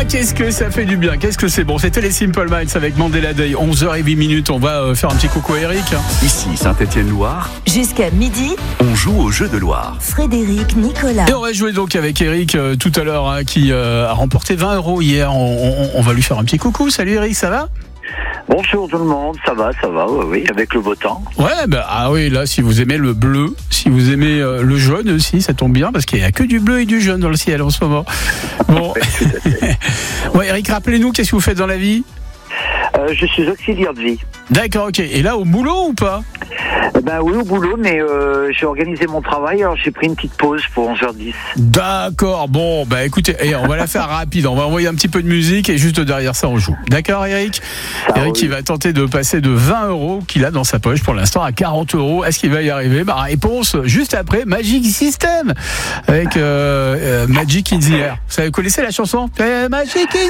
qu'est-ce que ça fait du bien, qu'est-ce que c'est bon. C'était les Simple Minds avec Mandela Day, 11h08. On va faire un petit coucou à Eric. Ici Saint-Étienne-Loire. Jusqu'à midi, On joue au jeu de Loire. Frédéric, Nicolas. Et on va jouer donc avec Eric tout à l'heure, qui a remporté 20 € hier. On va lui faire un petit coucou. Salut Eric, ça va ? Bonjour tout le monde, ça va, oui, avec le beau temps. Ouais, ah oui, là, si vous aimez le bleu, si vous aimez le jaune aussi, ça tombe bien parce qu'il n'y a que du bleu et du jaune dans le ciel en ce moment. Bon, ouais, Eric, rappelez-nous, qu'est-ce que vous faites dans la vie ? Je suis auxiliaire de vie. D'accord, ok. Et là, au boulot ou pas ? Oui, au boulot, mais j'ai organisé mon travail, alors j'ai pris une petite pause pour 11h10. D'accord, bon, écoutez, on va la faire rapide. On va envoyer un petit peu de musique et juste derrière ça, on joue. D'accord, Eric ? Eric, il va tenter de passer de 20 € qu'il a dans sa poche pour l'instant à 40 €. Est-ce qu'il va y arriver ? Réponse juste après Magic System avec Magic in the Air. Vous connaissez la chanson ? Magic in